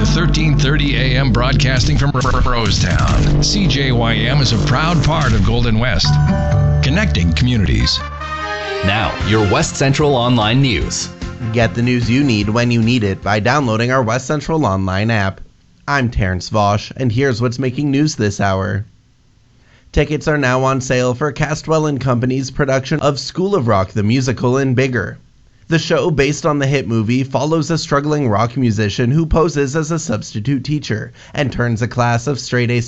1330 AM broadcasting from Rosetown. CJYM is a proud part of Golden West, connecting communities. Now, your West Central Online News. Get the news you need when you need it by downloading our West Central Online app. I'm Terrence Vosch, and here's what's making news this hour. Tickets are now on sale for Castwell & Company's production of School of Rock the Musical in Bigger. The show, based on the hit movie, follows a struggling rock musician who poses as a substitute teacher and turns a class of straight-A